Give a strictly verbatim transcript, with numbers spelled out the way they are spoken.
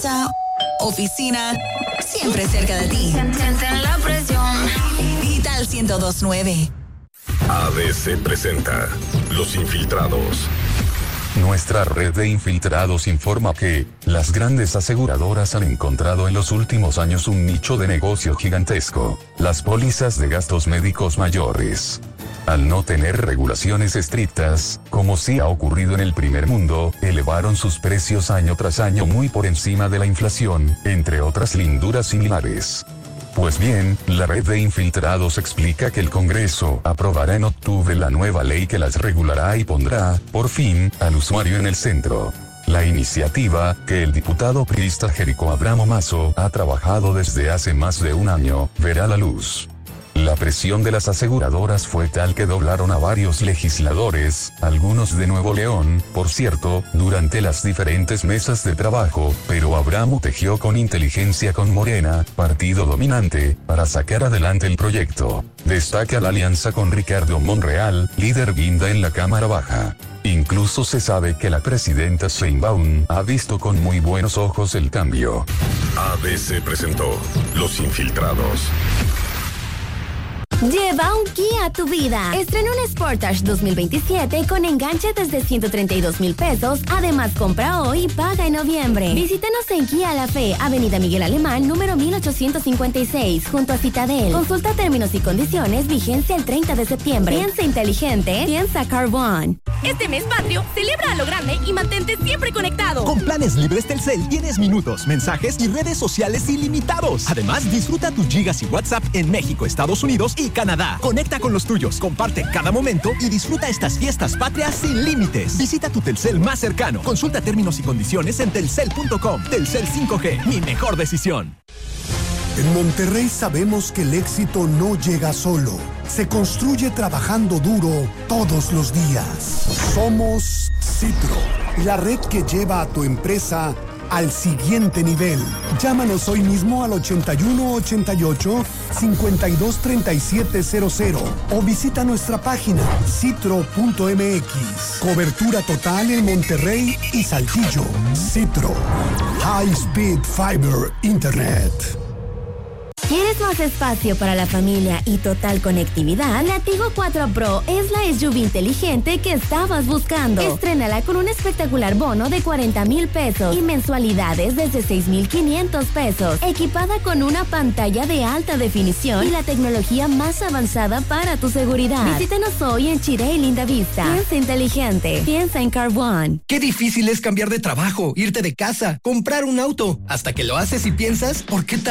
casa, oficina, siempre cerca de ti. Sienten la presión. Digital ciento dos punto nueve. A D C presenta Los Infiltrados. Nuestra red de infiltrados informa que las grandes aseguradoras han encontrado en los últimos años un nicho de negocio gigantesco: las pólizas de gastos médicos mayores. Al no tener regulaciones estrictas, como sí ha ocurrido en el primer mundo, elevaron sus precios año tras año muy por encima de la inflación, entre otras linduras similares. Pues bien, la red de infiltrados explica que el Congreso aprobará en octubre la nueva ley que las regulará y pondrá, por fin, al usuario en el centro. La iniciativa, que el diputado priista Jerico Abramo Mazo ha trabajado desde hace más de un año, verá la luz. La presión de las aseguradoras fue tal que doblaron a varios legisladores, algunos de Nuevo León, por cierto, durante las diferentes mesas de trabajo, pero Abramo tejió con inteligencia con Morena, partido dominante, para sacar adelante el proyecto. Destaca la alianza con Ricardo Monreal, líder guinda en la Cámara Baja. Incluso se sabe que la presidenta Sheinbaum ha visto con muy buenos ojos el cambio. A D C presentó Los Infiltrados. Lleva un Kia a tu vida. Estrena un Sportage dos mil veintisiete con enganche desde ciento treinta y dos mil pesos. Además, compra hoy y paga en noviembre. Visítanos en Kia La Fe, Avenida Miguel Alemán, número mil ochocientos cincuenta y seis, junto a Citadel. Consulta términos y condiciones, vigencia el treinta de septiembre. Piensa inteligente, piensa Carbón. Este mes patrio, celebra a lo grande y mantente siempre conectado. Con planes libres Telcel tienes minutos, mensajes y redes sociales ilimitados. Además, disfruta tus gigas y WhatsApp en México, Estados Unidos y Canadá. Conecta con los tuyos, comparte cada momento y disfruta estas fiestas patrias sin límites. Visita tu Telcel más cercano. Consulta términos y condiciones en telcel punto com. Telcel cinco G, mi mejor decisión. En Monterrey sabemos que el éxito no llega solo. Se construye trabajando duro todos los días. Somos Citro, la red que lleva a tu empresa al siguiente nivel. Llámanos hoy mismo al ochenta y uno ochenta y ocho, cincuenta y dos treinta y siete cero cero o visita nuestra página citro punto m x. Cobertura total en Monterrey y Saltillo. Citro. High Speed Fiber Internet. ¿Quieres más espacio para la familia y total conectividad? La Tigo cuatro Pro es la S U V inteligente que estabas buscando. Estrénala con un espectacular bono de cuarenta mil pesos y mensualidades desde seis mil quinientos pesos. Equipada con una pantalla de alta definición y la tecnología más avanzada para tu seguridad. Visítanos hoy en Chiré y Linda Vista. Piensa inteligente. Piensa en Carbón. Qué difícil es cambiar de trabajo, irte de casa, comprar un auto. Hasta que lo haces y piensas, ¿por qué tal?